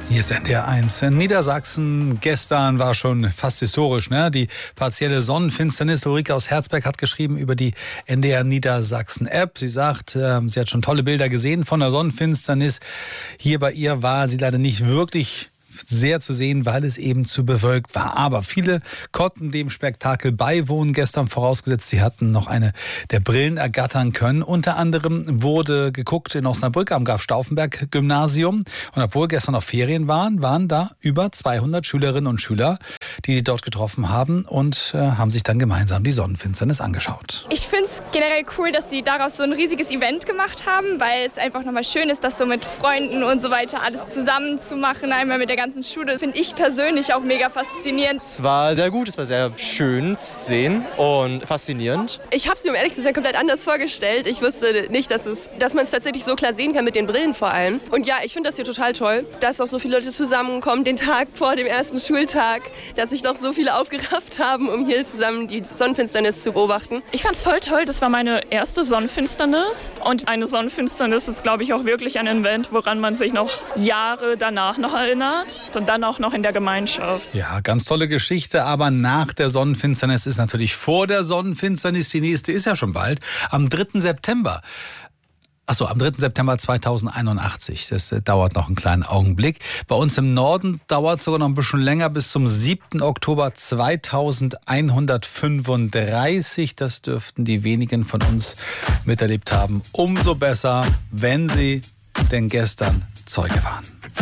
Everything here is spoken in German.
Hier ist NDR1 in Niedersachsen. Gestern war schon fast historisch, ne? Die partielle Sonnenfinsternis. Ulrike aus Herzberg hat geschrieben über die NDR Niedersachsen App. Sie sagt, sie hat schon tolle Bilder gesehen von der Sonnenfinsternis. Hier bei ihr war sie leider nicht wirklich sehr zu sehen, weil es eben zu bewölkt war. Aber viele konnten dem Spektakel beiwohnen gestern, vorausgesetzt, sie hatten noch eine der Brillen ergattern können. Unter anderem wurde geguckt in Osnabrück am Graf-Stauffenberg-Gymnasium. Und obwohl gestern noch Ferien waren da über 200 Schülerinnen und Schüler, die sie dort getroffen haben und haben sich dann gemeinsam die Sonnenfinsternis angeschaut. Ich finde es generell cool, dass sie daraus so ein riesiges Event gemacht haben, weil es einfach nochmal schön ist, das so mit Freunden und so weiter alles zusammen zu machen, einmal mit der ganzen Schule. Finde ich persönlich auch mega faszinierend. Es war sehr gut, es war sehr schön zu sehen und faszinierend. Ich habe es mir, um ehrlich zu sein, komplett anders vorgestellt. Ich wusste nicht, dass man es tatsächlich so klar sehen kann, mit den Brillen vor allem. Und ja, ich finde das hier total toll, dass auch so viele Leute zusammenkommen, den Tag vor dem ersten Schultag, dass sich doch so viele aufgerafft haben, um hier zusammen die Sonnenfinsternis zu beobachten. Ich fand es voll toll, das war meine erste Sonnenfinsternis. Und eine Sonnenfinsternis ist, glaube ich, auch wirklich ein Event, woran man sich noch Jahre danach noch erinnert. Und dann auch noch in der Gemeinschaft. Ja, ganz tolle Geschichte, aber nach der Sonnenfinsternis ist natürlich vor der Sonnenfinsternis. Die nächste ist ja schon bald, am 3. September. Achso, am 3. September 2081. Das dauert noch einen kleinen Augenblick. Bei uns im Norden dauert es sogar noch ein bisschen länger, bis zum 7. Oktober 2135. Das dürften die wenigen von uns miterlebt haben. Umso besser, wenn sie denn gestern Zeuge waren.